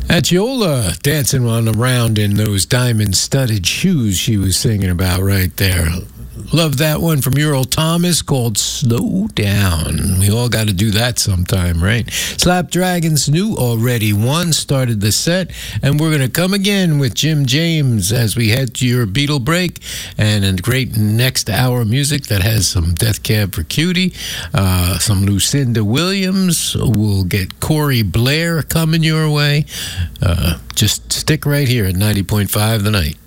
That's Yola dancing on around in those diamond-studded shoes she was singing about right there. Love that one from Earl Thomas called Slow Down. We all got to do that sometime, right? Slapdragon's New Already Won started the set, and we're going to come again with Jim James as we head to your Beatle break and a great next hour music that has some Death Cab for Cutie, some Lucinda Williams. We'll get Corey Blair coming your way. Just stick right here at 90.5 The Night.